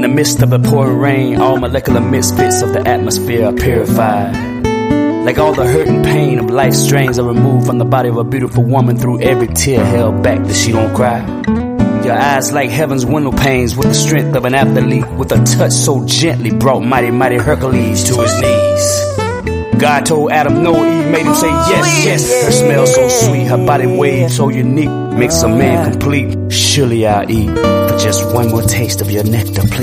midst of the pouring rain, all molecular misfits of the atmosphere are purified. Like all the hurt and pain of life's strains are removed from the body of a beautiful woman through every tear held back that she don't cry. Your eyes like heaven's window panes with the strength of an athlete, with a touch so gently brought mighty Hercules to his knees. God told Adam no, Eve made him say yes, yes. Her smell so sweet, her body wave so unique, makes a man complete. Surely I'll eat for just one more taste of your nectar, please.